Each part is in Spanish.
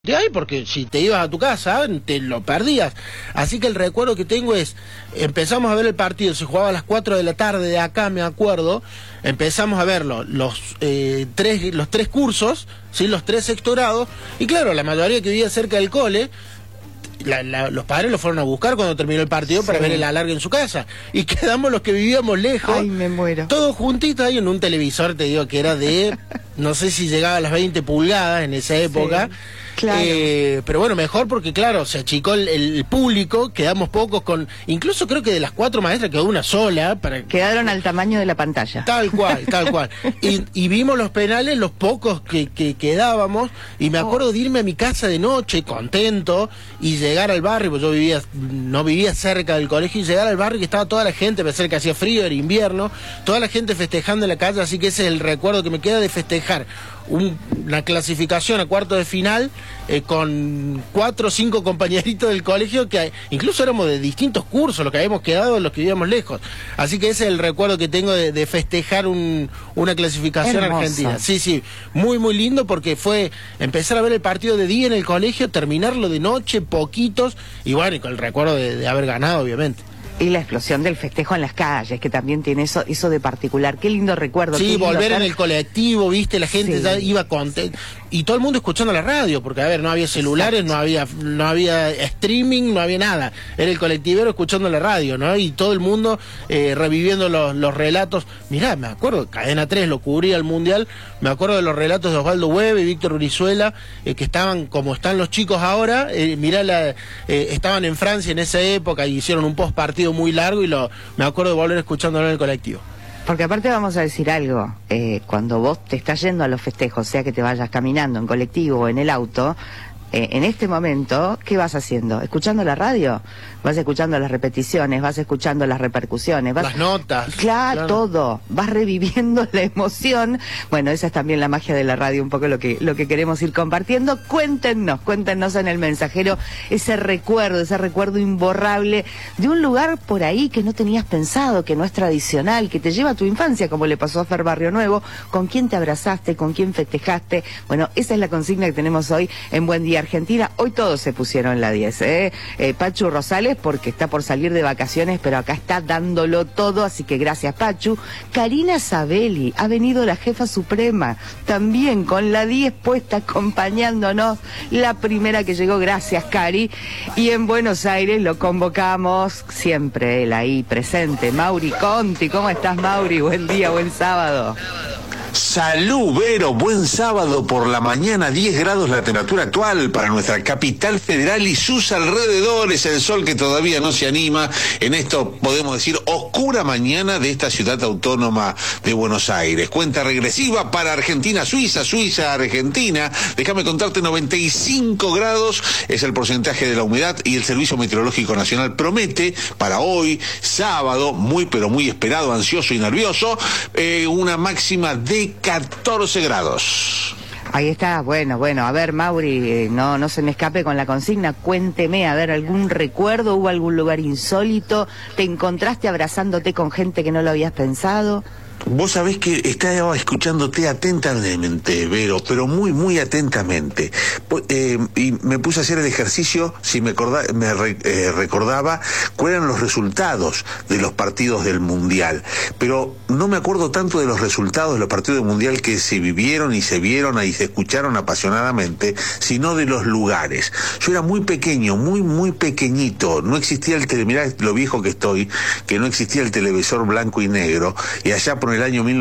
de ahí, porque si te ibas a tu casa, te lo perdías. Así que el recuerdo que tengo es, empezamos a ver el partido, se jugaba a las 4 de la tarde de acá, me acuerdo, empezamos a verlo, los tres cursos, ¿sí? Los 3 sectorados, y claro, la mayoría que vivía cerca del cole, los padres lo fueron a buscar cuando terminó el partido para ver el alargue en su casa, y quedamos los que vivíamos lejos. Ay, me muero. Todos juntitos ahí en un televisor, te digo que era de, no sé si llegaba a las 20 pulgadas en esa época. Sí. Claro. Pero bueno, mejor porque claro, se achicó el público, quedamos pocos con, incluso creo que de las 4 maestras quedó una sola. Quedaron al tamaño de la pantalla. Tal cual, tal cual. Y vimos los penales, los pocos que quedábamos, y me acuerdo de irme a mi casa de noche, contento, y llegar al barrio, pues yo no vivía cerca del colegio, y llegar al barrio que estaba toda la gente, a pesar que hacía frío, era invierno, toda la gente festejando en la calle, así que ese es el recuerdo que me queda de festejar una clasificación a cuartos de final con 4 o 5 compañeritos del colegio que incluso éramos de distintos cursos, los que habíamos quedado, los que vivíamos lejos. Así que ese es el recuerdo que tengo de festejar una clasificación argentina. Sí, sí, muy muy lindo porque fue empezar a ver el partido de día en el colegio, terminarlo de noche, poquitos, y bueno, y con el recuerdo de haber ganado, obviamente. Y la explosión del festejo en las calles, que también tiene eso de particular. Qué lindo recuerdo. Sí, lindo volver en el colectivo, viste, la gente ya iba contenta. Y todo el mundo escuchando la radio, porque a ver, no había celulares, no había streaming, no había nada. Era el colectivero escuchando la radio, ¿no? Y todo el mundo reviviendo los relatos. Mirá, me acuerdo, Cadena 3 lo cubría el Mundial, me acuerdo de los relatos de Osvaldo Hueve y Víctor Brizuela, que estaban como están los chicos ahora. Mirá, estaban en Francia en esa época y hicieron un post partido muy largo y me acuerdo de volver escuchándolo en el colectivo. Porque aparte vamos a decir algo, cuando vos te estás yendo a los festejos, sea que te vayas caminando en colectivo o en el auto, en este momento, ¿qué vas haciendo? ¿Escuchando la radio? Vas escuchando las repeticiones, vas escuchando las repercusiones, las notas. Claro, todo. Vas reviviendo la emoción. Bueno, esa es también la magia de la radio, un poco lo que queremos ir compartiendo. Cuéntenos en el mensajero ese recuerdo imborrable de un lugar por ahí que no tenías pensado, que no es tradicional, que te lleva a tu infancia, como le pasó a Fer Barrio Nuevo. ¿Con quién te abrazaste? ¿Con quién festejaste? Bueno, esa es la consigna que tenemos hoy en Buen Día Argentina. Hoy todos se pusieron la 10, Pachu Rosales, porque está por salir de vacaciones, pero acá está dándolo todo, así que gracias, Pachu. Karina Sabelli, ha venido la jefa suprema, también con la 10 puesta, acompañándonos, la primera que llegó, gracias, Cari. Y en Buenos Aires lo convocamos, siempre él ahí presente, Mauri Conti. ¿Cómo estás, Mauri? Buen día, buen sábado. Salud, Vero, buen sábado por la mañana, 10 grados la temperatura actual para nuestra capital federal y sus alrededores, el sol que todavía no se anima en esto, podemos decir, oscura mañana de esta ciudad autónoma de Buenos Aires. Cuenta regresiva para Argentina, Suiza, Argentina, déjame contarte, 95 grados es el porcentaje de la humedad y el Servicio Meteorológico Nacional promete para hoy, sábado, muy pero muy esperado, ansioso y nervioso, una máxima de 14 grados. Ahí está, bueno, a ver, Mauri, no se me escape con la consigna, cuénteme, a ver, ¿algún recuerdo? ¿Hubo algún lugar insólito? ¿Te encontraste abrazándote con gente que no lo habías pensado? Vos sabés que estaba escuchándote atentamente, Vero, pero muy, muy atentamente. Y me puse a hacer el ejercicio, si recordaba cuáles eran los resultados de los partidos del Mundial. Pero no me acuerdo tanto de los resultados de los partidos del Mundial que se vivieron y se vieron y se escucharon apasionadamente, sino de los lugares. Yo era muy pequeño, muy, muy pequeñito. No existía mirá lo viejo que estoy, que no existía el televisor blanco y negro. Y allá por el año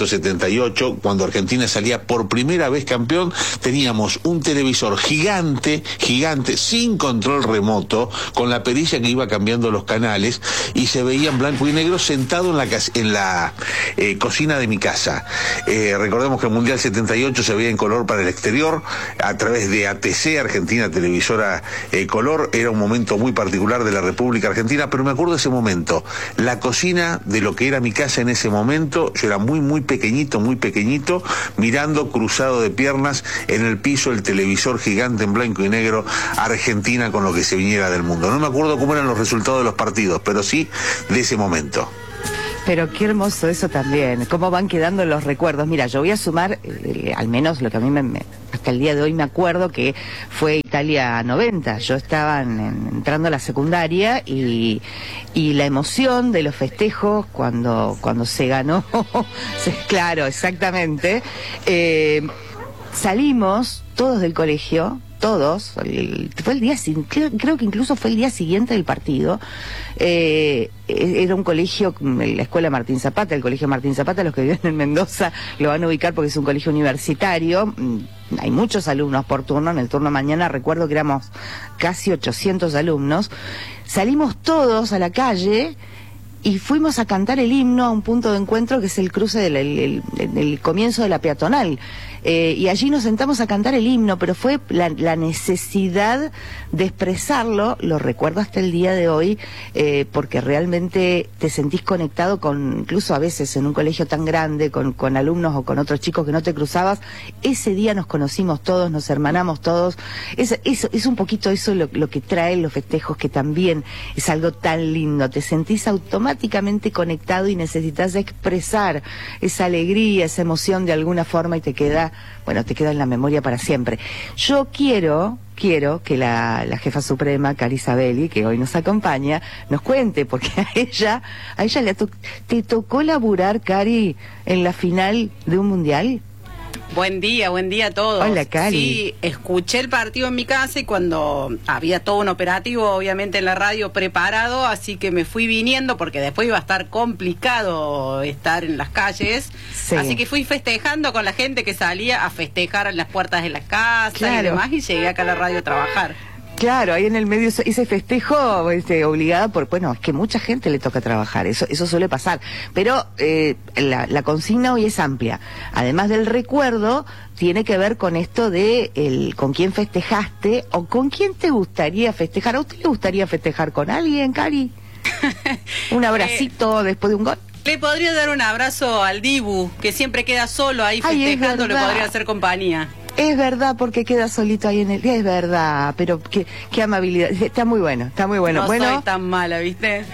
1978, cuando Argentina salía por primera vez campeón, teníamos un televisor gigante, sin control remoto, con la perilla que iba cambiando los canales, y se veía en blanco y negro sentado en la cocina de mi casa. Recordemos que el Mundial 78 se veía en color para el exterior, a través de ATC, Argentina Televisora Color. Era un momento muy particular de la República Argentina, pero me acuerdo de ese momento, la cocina de lo que era mi casa en ese momento. Yo era muy, muy pequeñito, mirando cruzado de piernas en el piso el televisor gigante en blanco y negro, Argentina con lo que se viniera del mundo. No me acuerdo cómo eran los resultados de los partidos, pero sí de ese momento. Pero qué hermoso eso también, cómo van quedando los recuerdos. Mira, yo voy a sumar, al menos lo que a mí hasta el día de hoy me acuerdo que fue Italia 90. Yo estaba entrando a la secundaria y la emoción de los festejos cuando se ganó, claro, exactamente, salimos todos del colegio, todos, fue el día, creo que incluso fue el día siguiente del partido. Era un colegio, la escuela Martín Zapata, el colegio Martín Zapata, los que viven en Mendoza lo van a ubicar porque es un colegio universitario. Hay muchos alumnos por turno, en el turno mañana recuerdo que éramos casi 800 alumnos. Salimos todos a la calle y fuimos a cantar el himno a un punto de encuentro que es el cruce del comienzo de la peatonal. Y allí nos sentamos a cantar el himno, pero fue la necesidad de expresarlo, lo recuerdo hasta el día de hoy, porque realmente te sentís conectado con, incluso a veces en un colegio tan grande, con alumnos o con otros chicos que no te cruzabas. Ese día nos conocimos todos, nos hermanamos todos. Es un poquito eso lo que traen los festejos, que también es algo tan lindo. Te sentís automáticamente conectado y necesitas expresar esa alegría, esa emoción de alguna forma y te queda en la memoria para siempre. Yo quiero que la jefa suprema, Cari Sabelli, que hoy nos acompaña, nos cuente, porque a ella te tocó laburar, Cari, en la final de un mundial. Buen día a todos. Hola, Cari. Sí, escuché el partido en mi casa y cuando había todo un operativo, obviamente en la radio preparado, así que me fui viniendo porque después iba a estar complicado estar en las calles. Sí. Así que fui festejando con la gente que salía a festejar en las puertas de la casa, claro, y demás, y llegué acá a la radio a trabajar. Claro, ahí en el medio ese festejo obligada es que mucha gente le toca trabajar, eso suele pasar, pero la consigna hoy es amplia. Además del recuerdo, tiene que ver con esto de con quién festejaste o con quién te gustaría festejar. ¿A usted le gustaría festejar con alguien, Cari? ¿Un abracito después de un gol? Le podría dar un abrazo al Dibu, que siempre queda solo ahí festejando, le podría hacer compañía. Es verdad, porque queda solito ahí en el... Es verdad, pero qué amabilidad. Está muy bueno, está muy bueno. No bueno, soy tan mala, ¿viste?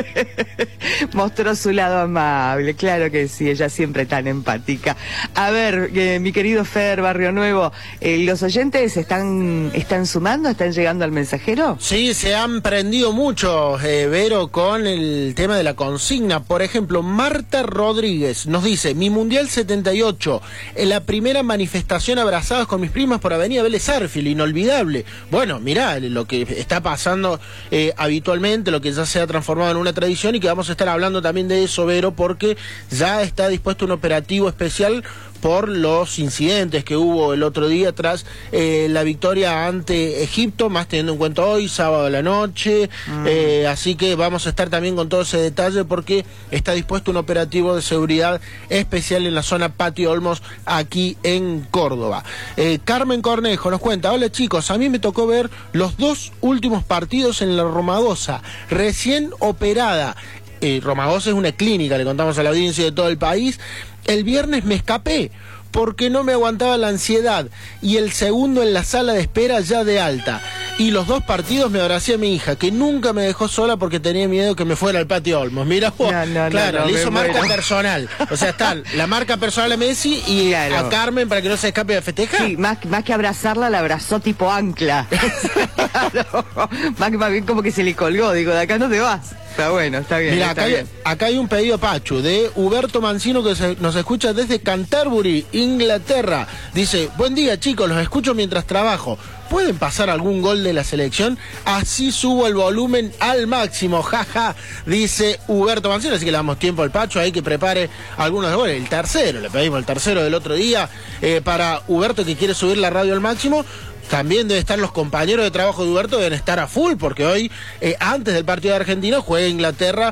Mostró su lado amable, claro que sí, ella siempre tan empática. A ver, mi querido Fer Barrio Nuevo, ¿los oyentes están sumando, están llegando al mensajero? Sí, se han prendido mucho, Vero, con el tema de la consigna. Por ejemplo, Marta Rodríguez nos dice: mi Mundial 78, en la primera manifestación abrazada con mis primas por Avenida Vélez Arfield, inolvidable. Bueno, mirá lo que está pasando habitualmente, lo que ya se ha transformado en una tradición, y que vamos a estar hablando también de eso, Vero, porque ya está dispuesto un operativo especial por los incidentes que hubo el otro día tras la victoria ante Egipto, más teniendo en cuenta hoy, sábado a la noche, así que vamos a estar también con todo ese detalle porque está dispuesto un operativo de seguridad especial en la zona Patio Olmos, aquí en Córdoba. Carmen Cornejo nos cuenta: hola chicos, a mí me tocó ver los 2 últimos partidos en la Romagosa, recién operada. Romagosa es una clínica, le contamos a la audiencia de todo el país. El viernes me escapé porque no me aguantaba la ansiedad, y el segundo en la sala de espera ya de alta. Y los 2 partidos me abracé a mi hija, que nunca me dejó sola porque tenía miedo que me fuera al Patio Olmos. Mira vos, claro, le hizo marca personal. O sea, está la marca personal a Messi y a Carmen para que no se escape de festejar. Sí, más que abrazarla, la abrazó tipo ancla. Claro, más bien como que se le colgó, digo, de acá no te vas. Está bueno, está bien. Mira, acá hay un pedido, Pachu, de Huberto Mancino, que nos escucha desde Canterbury, Inglaterra. Dice: buen día chicos, los escucho mientras trabajo. ¿Pueden pasar algún gol de la selección? Así subo el volumen al máximo, jaja, dice Huberto Mancino. Así que le damos tiempo al Pacho ahí que prepare algunos goles. El tercero, le pedimos el tercero del otro día para Huberto, que quiere subir la radio al máximo. También deben estar los compañeros de trabajo de Huberto, deben estar a full, porque hoy, antes del partido de Argentina, juega Inglaterra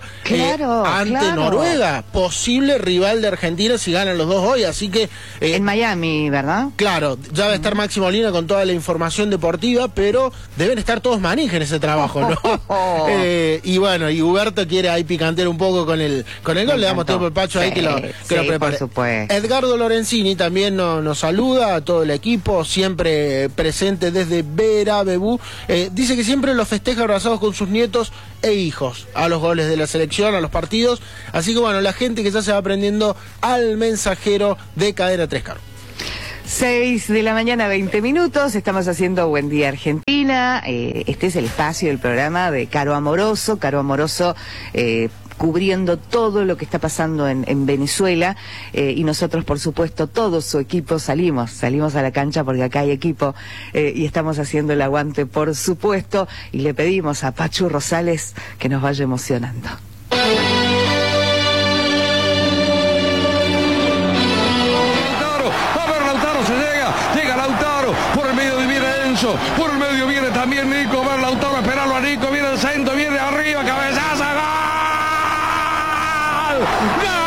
ante Noruega, posible rival de Argentina si ganan los 2 hoy, así que... en Miami, ¿verdad? Claro, ya va a estar Máximo Lina con toda la información deportiva, pero deben estar todos manija en ese trabajo, ¿no? Y bueno, y Huberto quiere ahí picantear un poco con el gol, le damos tiempo al Pacho ahí que lo prepare. Por supuesto. Edgardo Lorenzini también nos saluda, a todo el equipo, siempre presente desde Vera, Bebú. Dice que siempre los festeja abrazados con sus nietos e hijos a los goles de la selección, a los partidos. Así que bueno, la gente que ya se va aprendiendo al mensajero de Cadena 3 Caro. 6 de la mañana, 20 minutos. Estamos haciendo Buen Día Argentina. Este es el espacio del programa de Caro Amoroso. Caro Amoroso cubriendo todo lo que está pasando en Venezuela, y nosotros, por supuesto, todo su equipo salimos a la cancha porque acá hay equipo, y estamos haciendo el aguante, por supuesto, y le pedimos a Pachu Rosales que nos vaya emocionando. Llega Lautaro, por el medio viene Enzo, por el medio viene también Nico, ver Lautaro, esperarlo a Nico, viene el centro, viene arriba, cabezazo, ¡gol! ¡Gol!